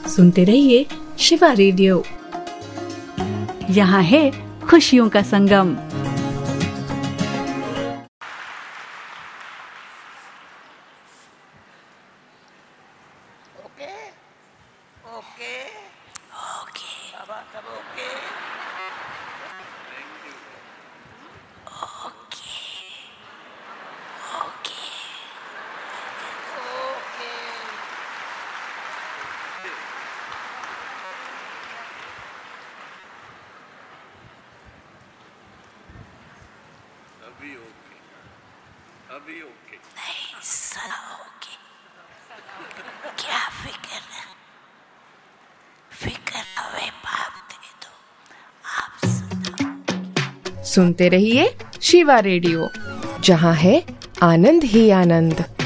सुनते रहिए शिवा रेडियो। यहाँ है खुशियों का संगम। अभी ओके नहीं सना ओके। क्या फिक्र है, फिक्र हवे बाप दे दो आप। सुनते रहिए शिवा रेडियो, जहाँ है आनंद ही आनंद।